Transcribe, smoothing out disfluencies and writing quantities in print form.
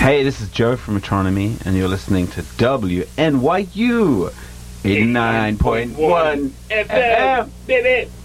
Hey, this is Joe from Metronomy, and you're listening to WNYU 89.1 FM, baby.